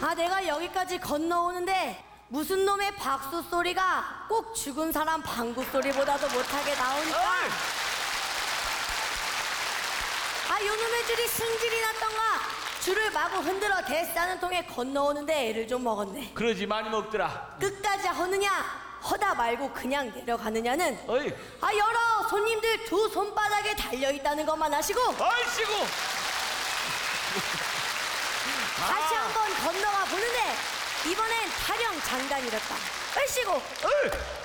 아, 내가 여기까지 건너오는데 무슨 놈의 박수 소리가 꼭 죽은 사람 방구 소리보다도 못하게 나오니까. 아, 요놈의 줄이 승질이 났던가 줄을 마구 흔들어 대싸는 통에 건너오는데 애를 좀 먹었네. 그러지 많이 먹더라. 끝까지 허느냐 허다 말고 그냥 내려가느냐는 어이. 아, 여러 손님들 두 손바닥에 달려있다는 것만 아시고 아이씨고. 다시 한번 건너가 보는데 이번엔 타령 장단이랬다. 얼씨고 어이.